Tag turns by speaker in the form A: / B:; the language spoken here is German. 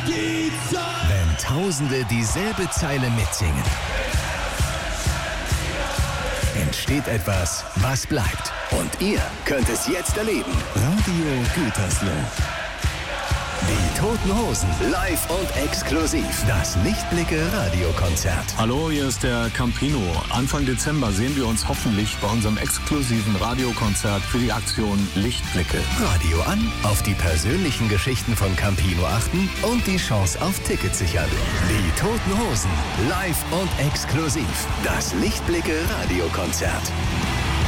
A: die Zeit.
B: Wenn Tausende dieselbe Zeile mitsingen, entsteht etwas, was bleibt. Und ihr könnt es jetzt erleben. Radio Gütersloh. Die Toten Hosen, live und exklusiv. Das Lichtblicke-Radiokonzert.
C: Hallo, hier ist der Campino. Anfang Dezember sehen wir uns hoffentlich bei unserem exklusiven Radiokonzert für die Aktion Lichtblicke.
B: Radio an, auf die persönlichen Geschichten von Campino achten und die Chance auf Tickets sichern. Die Toten Hosen, live und exklusiv. Das Lichtblicke-Radiokonzert.